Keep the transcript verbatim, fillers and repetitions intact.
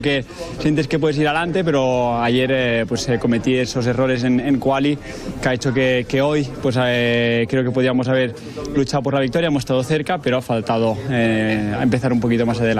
Que sientes que puedes ir adelante, pero ayer eh, pues eh, cometí esos errores en, en quali que ha hecho que, que hoy pues eh, creo que podíamos haber luchado por la victoria, hemos estado cerca, pero ha faltado eh, empezar un poquito más adelante.